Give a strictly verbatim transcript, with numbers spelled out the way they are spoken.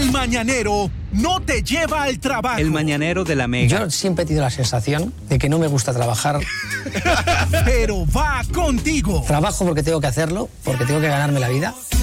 El Mañanero no te lleva al trabajo. El Mañanero de la Mega. Yo siempre he tenido la sensación de que no me gusta trabajar. Pero va contigo. Trabajo porque tengo que hacerlo, porque tengo que ganarme la vida.